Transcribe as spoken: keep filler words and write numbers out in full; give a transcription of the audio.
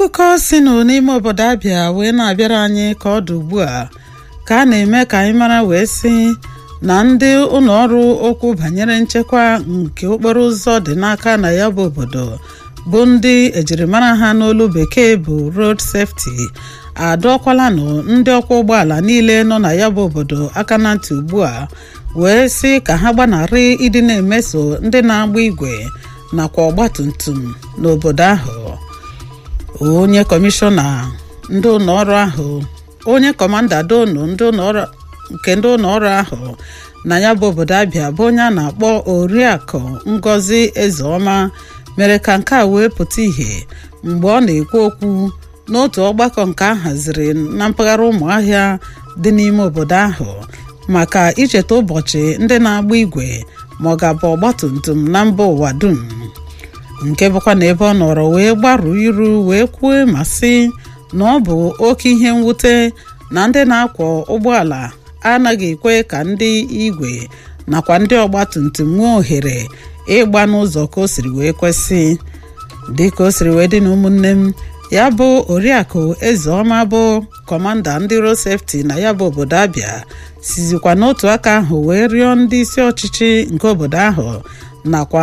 akụkọ si n'ime obodo Abia wee na-abịara anyị ka ọ dị ugbu a ka a na-eme ka anyị mara wee sị na ndị ụlọ ọrụ okwu banyere nchekwa nke okporo ụzọ dị n'aka na ya bụ obodo bụ ndị ejirimara ha n'olu bekee bụ road safety adọkwalanụ ndị ọkwọ ụgbọala niile nọ na ya bụ obodo aka na ntị ugbu a wee sị ka ha gbanarị ịdị na-emeso ndị na-agba igwe nakwa ọgbatumtum n'obodo ahụ. onye kọmishọna ndị ụlọ ọrụ ahụ onye kọmanda donu ndị ụlọ ọrụ nke ndị ụlọ ọrụ ahụ na ya bụ obodo Abia bụ onye a na-akpọ Oriakụ Ngozi Ezeọma mere ka nke a wee pụta ìhè mgbe ọ na-ekwu okwu n'otu ọgbakọ nke a haziri na mpaghara Ụmụahịa dị n'ime obodo ahụ maka icheta ụbọchị ndị na-agba igwe ma ọ ga-abụ ọgbatumtum na mba ụwa dum, nke bụkwa na ebe ọ nọrọ wee gbarụ iru wee kwuo ma sị na ọ bụ oke ihe mwute na ndị na-akwọ ụgbọala anaghị ekwe ka ndị igwe nakwa ndị ọgbatumtum nwee ohere ịgba n'ụzọ ka o siri wee kwesị. dịka o siri wee dị na ụmụnne m, ya bụ Oriakụ Ezeọma bụ kọmanda ndị road safety na ya bụ obodo Abia sizikwa n'otu aka ahụ wee rịọ ndị isi ọchịchị nke obodo ahụ nakwa